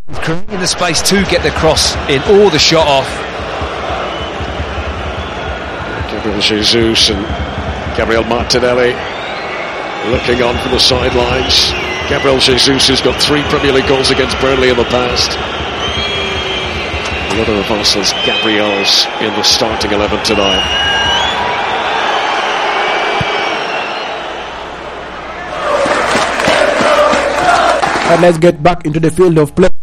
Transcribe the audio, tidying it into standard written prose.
creating the space to get the cross in or the shot off. Gabriel Jesus and Gabriel Martinelli looking on from the sidelines. Gabriel Jesus has got 3 Premier League goals against Burnley in the past. The other of Arsenal's Gabriels in the starting 11 tonight. And let's get back into the field of play.